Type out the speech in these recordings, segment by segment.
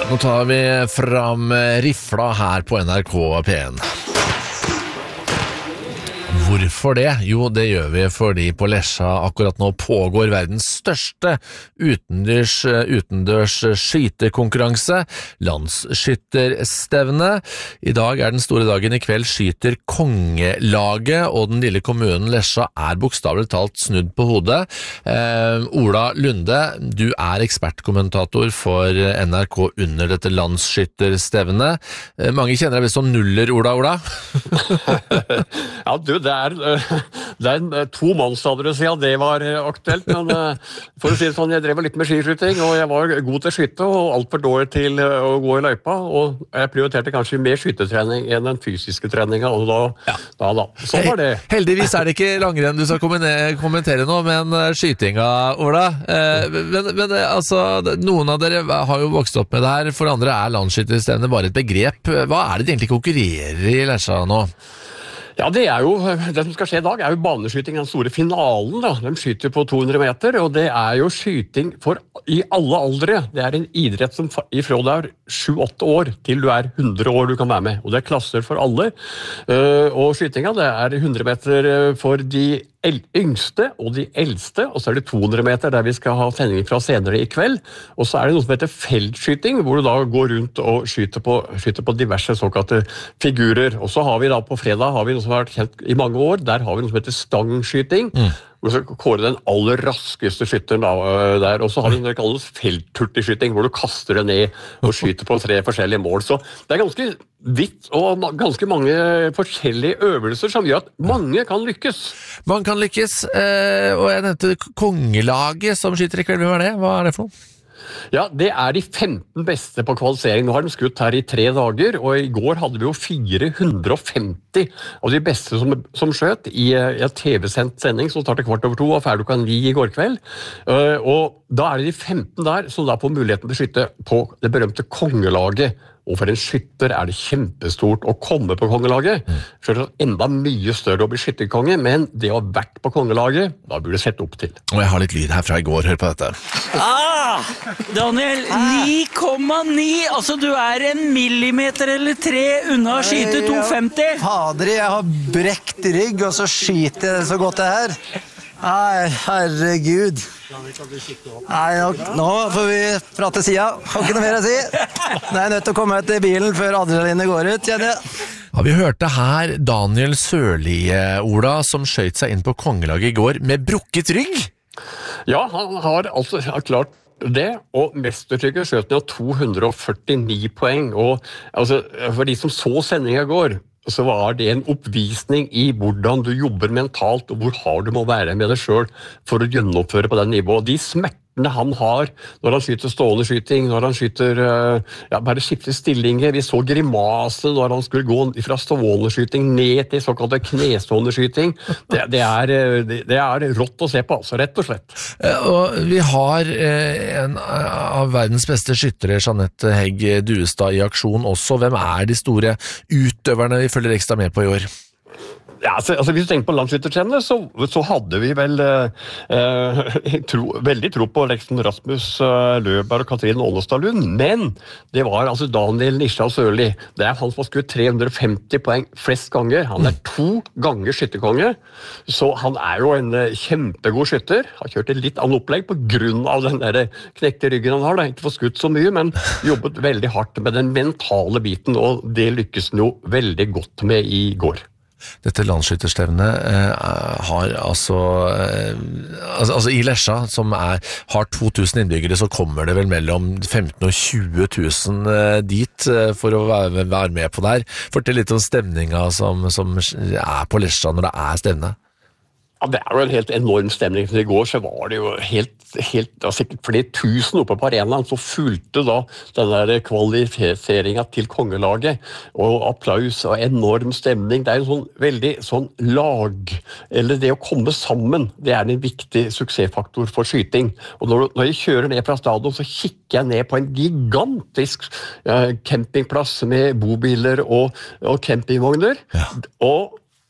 Nå tar vi fram rifla her på NRK P1. Hvorfor det? Jo, det gjør vi fordi på Lesja akkurat nå pågår verdens største utendørs skytekonkurranse, landsskytterstevne. I dag den store dagen. I kveld skyter kongelaget, og den lille kommunen Lesja bokstavelig talt snudd på hodet. Ola Lunde, du ekspertkommentator for NRK under dette landsskytterstevne. Mange kjenner deg best som nuller, Ola. Ja, du, det er 2 mannsaldre siden det var aktuelt, men for å si det sånn, jeg drev litt med skiskyting, og jeg var god til å skyte, og alt for dårlig til å gå i løypa, og jeg prioriterte kanskje mer skyttetrening enn den fysiske treninga, og da. Sånn var det. Heldigvis det ikke langrenn du skal kommentere nå, men skytinga, Ola. Men altså, noen av dere har jo vokst opp med det her, for andre landsskytterstevne bare et begrep. Hva det de egentlig konkurrerer i Lesja nå? Ja, det som skal skje i dag jo baneskyting, den store finalen da. De skyter på 200 meter, og det jo skyting i alle aldre. Det en idrett som ifra du 7-8 år til du 100 år du kan være med, og det klasser for alle. Og skytinga, det 100 meter for de yngste og de eldste, og så det 200 meter der vi skal ha sending fra senere i kveld, og så det noe som heter feltskyting, hvor du da går rundt og skyter på diverse såkalte figurer. Og så har vi da på fredag, har vi noe som har vært kjent i mange år, der har vi noe som heter stangskyting, hvor du kårer den aller raskeste skytteren der, og så har vi noe som kalles felthurtigskyting, hvor du kaster det ned og skyter på 3 forskjellige mål. Så det ganske vidt og ganske mange forskjellige øvelser som gjør at mange kan lykkes. Man kan lykkes, og jeg nevnte kongelaget som skyter i kveld. Hvem det? Hva det for noe? Ja, det de 15 beste på kvalifisering. Nå har de skutt her i 3 dager, og i går hadde vi jo 450 av de beste som skjøt i en TV-sendt sending som startet 2:15 og ferdig 9 i går kveld. Og da det de 15 der som da får muligheten til å skyte på det berømte kongelaget. Og for en skytter det kjempestort å komme på kongelaget. Selv enda mye større å bli skytterkonge, men det å ha vært på kongelaget, da burde du sette opp til. Og jeg har litt lyd her fra i går, hør på dette. Daniel, 9,9, altså du 1 millimeter eller 3 unna å skyte 250. Fader, jeg har brekt rygg, og så skyter jeg så godt det her. Nei, herregud. Nei, nå får vi prate siden. Har ikke noe mer å si. Nå jeg nødt til å komme ut i bilen før adrenalinet går ut, kjenner jeg. Ja, vi hørte her Daniel Sørli, Ola, som skjøt seg inn på kongelaget i går med brukket rygg. Ja, han har altså klart det, og mestertrykket skjøt ned 249 poeng, og altså, for de som så sendingen i går, så var det en oppvisning i hvordan du jobber mentalt, og hvor hard du må være med deg selv for å gjennomføre på den nivået. De smertene han har når han skyter stående skyting, når han skyter bare skifter stillinger. Vi så grimasene når han skulle gå fra stående skyting ned til såkalt knestående skyting. Det rått å se på, altså, rett og slett. Og vi har en av verdens beste skyttere, Jeanette Hegg Duestad, i aksjon også. Hvem de store utøverne vi følger ekstra med på i år? Ja, altså hvis du tenker på landsskytterstevne, så hadde vi vel veldig tro på Leksen Rasmus Løberg og Katrine Ålestad Lund, men det var altså Daniel Nisha Sørli. Det han som har skutt 350 poeng flest ganger. Han 2 ganger skytterkonge, så han jo en kjempegod skytter. Har kjørt et litt annet opplegg på grunn av den der knekte ryggen han har. Ikke fått skutt så mye, men jobbet veldig hardt med den mentale biten, og det lykkes han jo veldig godt med i går. Dette landsskytterstevnet har altså i Lesja, som har 2000 innbyggere, så kommer det vel mellom 15 og 20 000 dit for å være med på der. Fortell litt om stemninga som på Lesja når det stevne. Ja, det jo en helt enorm stemning. I går så var det jo helt sikkert flere tusen oppe på arenaen som fulgte da den der kvalifiseringen til kongelaget, og applaus og enorm stemning. Det en sånn veldig sånn lag, eller det å komme sammen, det en viktig suksessfaktor for skyting. Og når jeg kjører ned fra stadion, så kikker jeg ned på en gigantisk campingplass med bobiler og campingvogner, og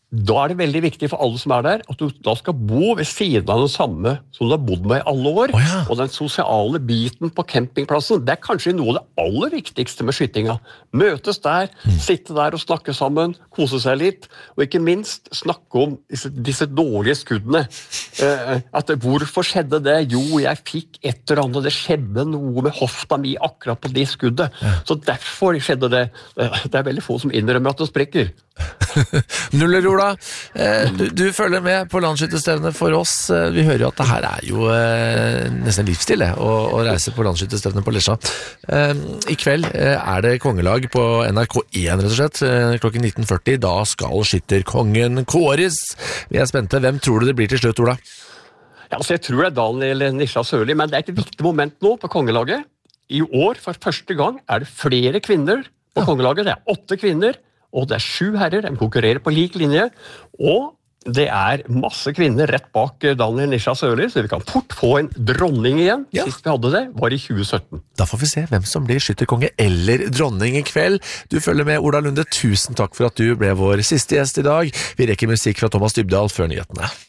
Da er det veldig viktig for alle som er der, at du da skal bo ved siden av den samme som du har bodd med i alle år. Ja. Og den sosiale biten på campingplassen, det er kanskje noe av det aller viktigste med skytinga. Møtes der, sitte der og snakke sammen, kose seg litt, og ikke minst snakke om disse dårlige skuddene. At hvorfor skjedde det? Jo, jeg fikk et eller annet, det skjedde noe med hofta mi akkurat på det skuddet. Så derfor skjedde det. Det er veldig få som innrømmer at det sprekker. Nuller, Ola, du følger med på landsskytterstevnet for oss. Vi hører jo at det her er jo nesten livsstil å reise på landsskytterstevnet på Lesja. I kveld er det kongelag på NRK1 rett og slett, klokken 19.40. Da skal skytterkongen kåres. Vi er spente. Hvem tror du det blir til slutt, Ola? Ja, altså jeg tror det er Daniel Nisja Sørli, men det er et viktig moment nå på kongelaget. I år, for første gang, er det flere kvinner på kongelaget. Det er 8 kvinner, og det er 7 herrer. De konkurrerer på lik linje, og det er masse kvinner rett bak Daniel Nisja Sørli, så vi kan fort få en dronning igjen. Sist vi hadde det, var i 2017. Da får vi se hvem som blir skytterkonge eller dronning i kveld. Du følger med, Ola Lunde. Tusen takk for at du ble vår siste gjest i dag. Vi rekker musikk fra Thomas Dybdahl før nyhetene.